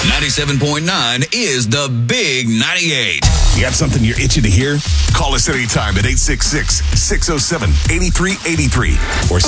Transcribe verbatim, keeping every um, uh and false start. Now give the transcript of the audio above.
ninety-seven point nine is the Big ninety-eight. You got something you're itching to hear? Call us anytime at eight six six, six oh seven, eight three eight three or